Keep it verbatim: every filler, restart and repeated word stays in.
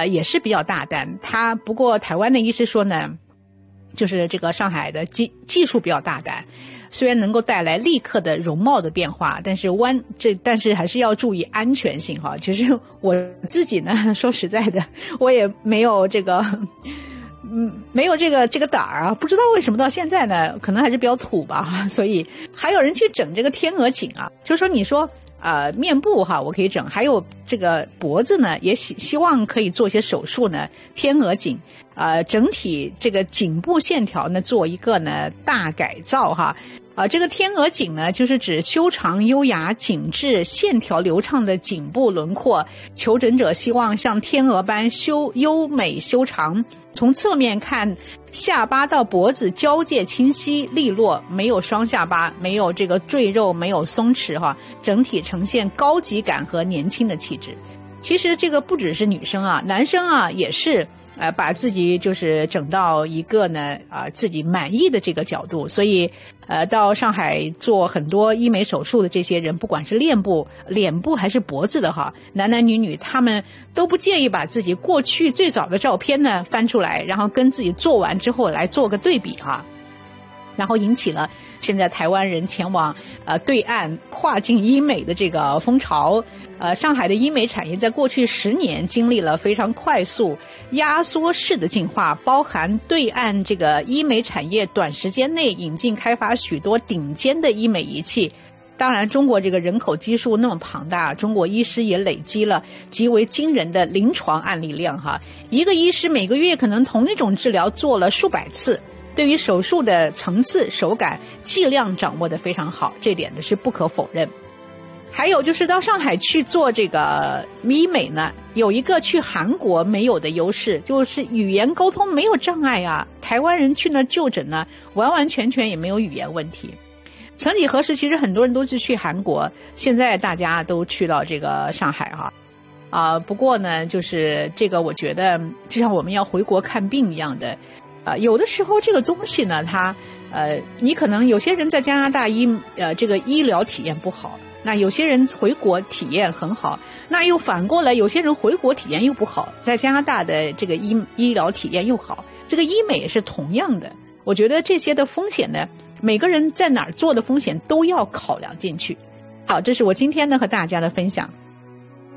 呃也是比较大胆。他不过台湾的医师说呢，就是这个上海的技技术比较大胆，虽然能够带来立刻的容貌的变化，但是弯这但是还是要注意安全性哈。其实我自己呢，说实在的，我也没有这个。嗯，没有这个这个胆儿啊，不知道为什么到现在呢，可能还是比较土吧，所以还有人去整这个天鹅颈啊，就是说你说呃面部哈，我可以整，还有这个脖子呢，也希希望可以做一些手术呢，天鹅颈，呃，整体这个颈部线条呢做一个呢大改造哈。啊，这个天鹅颈呢，就是指修长、优雅、紧致、线条流畅的颈部轮廓。求诊者希望像天鹅般修优美修长，从侧面看，下巴到脖子交界清晰利落，没有双下巴，没有这个赘肉，没有松弛哈，整体呈现高级感和年轻的气质。其实这个不只是女生啊，男生啊也是。呃，把自己就是整到一个呢，啊、呃，自己满意的这个角度，所以，呃，到上海做很多医美手术的这些人，不管是脸部、脸部还是脖子的哈，男男女女，他们都不介意把自己过去最早的照片呢翻出来，然后跟自己做完之后来做个对比哈，然后引起了现在台湾人前往呃对岸跨境医美的这个风潮。呃，上海的医美产业在过去十年经历了非常快速压缩式的进化，包含对岸这个医美产业短时间内引进开发许多顶尖的医美仪器。当然中国这个人口基数那么庞大，中国医师也累积了极为惊人的临床案例量哈，一个医师每个月可能同一种治疗做了数百次，对于手术的层次、手感、剂量掌握得非常好，这点呢是不可否认。还有就是到上海去做这个医美呢，有一个去韩国没有的优势，就是语言沟通没有障碍啊。台湾人去那就诊呢，完完全全也没有语言问题。曾几何时，其实很多人都是去韩国，现在大家都去到这个上海哈。啊、呃，不过呢，就是这个我觉得就像我们要回国看病一样的，啊、呃，有的时候这个东西呢，它呃，你可能有些人在加拿大医呃这个医疗体验不好。那有些人回国体验很好，那又反过来有些人回国体验又不好，在加拿大的这个医医疗体验又好，这个医美也是同样的。我觉得这些的风险呢，每个人在哪儿做的风险都要考量进去。好，这是我今天呢和大家的分享。